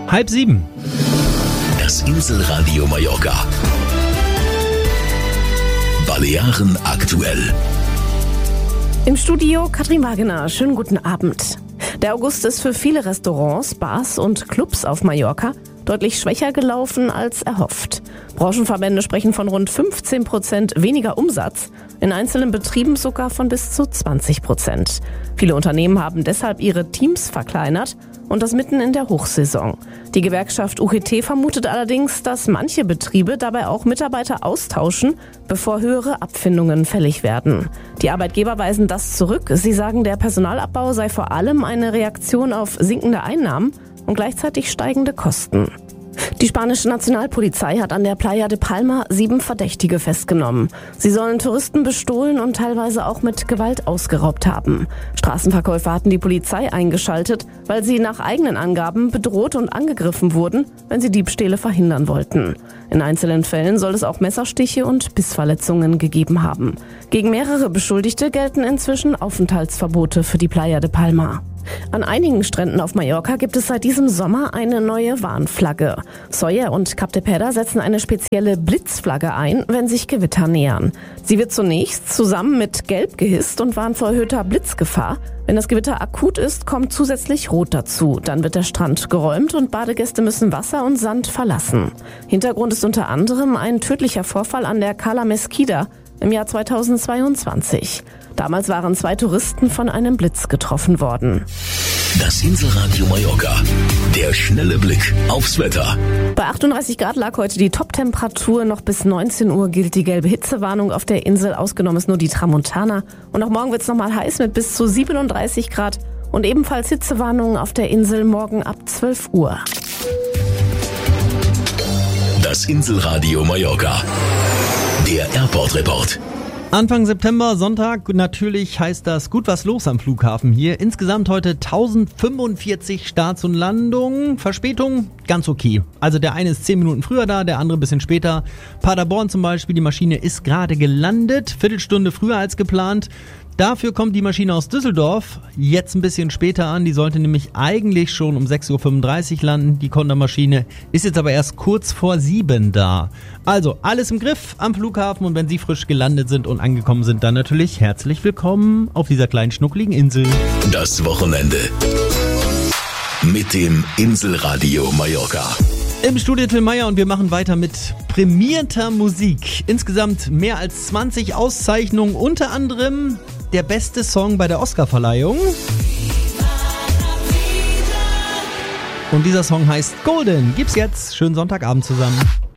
6:30. Das Inselradio Mallorca. Balearen aktuell. Im Studio Katrin Wagener. Schönen guten Abend. Der August ist für viele Restaurants, Bars und Clubs auf Mallorca deutlich schwächer gelaufen als erhofft. Branchenverbände sprechen von rund 15% weniger Umsatz, in einzelnen Betrieben sogar von bis zu 20%. Viele Unternehmen haben deshalb ihre Teams verkleinert und das mitten in der Hochsaison. Die Gewerkschaft UGT vermutet allerdings, dass manche Betriebe dabei auch Mitarbeiter austauschen, bevor höhere Abfindungen fällig werden. Die Arbeitgeber weisen das zurück. Sie sagen, der Personalabbau sei vor allem eine Reaktion auf sinkende Einnahmen und gleichzeitig steigende Kosten. Die spanische Nationalpolizei hat an der Playa de Palma 7 Verdächtige festgenommen. Sie sollen Touristen bestohlen und teilweise auch mit Gewalt ausgeraubt haben. Straßenverkäufer hatten die Polizei eingeschaltet, weil sie nach eigenen Angaben bedroht und angegriffen wurden, wenn sie Diebstähle verhindern wollten. In einzelnen Fällen soll es auch Messerstiche und Bissverletzungen gegeben haben. Gegen mehrere Beschuldigte gelten inzwischen Aufenthaltsverbote für die Playa de Palma. An einigen Stränden auf Mallorca gibt es seit diesem Sommer eine neue Warnflagge. Sóller und Cap de Pera setzen eine spezielle Blitzflagge ein, wenn sich Gewitter nähern. Sie wird zunächst zusammen mit Gelb gehisst und warnt vor erhöhter Blitzgefahr. Wenn das Gewitter akut ist, kommt zusätzlich Rot dazu. Dann wird der Strand geräumt und Badegäste müssen Wasser und Sand verlassen. Hintergrund ist unter anderem ein tödlicher Vorfall an der Cala Mesquida im Jahr 2022. Damals waren 2 Touristen von einem Blitz getroffen worden. Das Inselradio Mallorca. Der schnelle Blick aufs Wetter. Bei 38 Grad lag heute die Top-Temperatur. Noch bis 19 Uhr gilt die gelbe Hitzewarnung auf der Insel. Ausgenommen ist nur die Tramontana. Und auch morgen wird es nochmal heiß mit bis zu 37 Grad. Und ebenfalls Hitzewarnungen auf der Insel morgen ab 12 Uhr. Das Inselradio Mallorca. Der Airport-Report. Anfang September, Sonntag, natürlich heißt das gut was los am Flughafen hier. Insgesamt heute 1045 Starts und Landungen. Verspätung, ganz okay. Also der eine ist 10 Minuten früher da, der andere ein bisschen später. Paderborn zum Beispiel, die Maschine ist gerade gelandet, Viertelstunde früher als geplant. Dafür kommt die Maschine aus Düsseldorf jetzt ein bisschen später an. Die sollte nämlich eigentlich schon um 6:35 Uhr landen. Die Condor-Maschine ist jetzt aber erst kurz vor 7 da. Also alles im Griff am Flughafen und wenn Sie frisch gelandet sind und angekommen sind, dann natürlich herzlich willkommen auf dieser kleinen schnuckligen Insel. Das Wochenende mit dem Inselradio Mallorca. Im Studio Till Meyer und wir machen weiter mit prämierter Musik. Insgesamt mehr als 20 Auszeichnungen, unter anderem der beste Song bei der Oscarverleihung. Und dieser Song heißt Golden. Gibt's jetzt. Schönen Sonntagabend zusammen.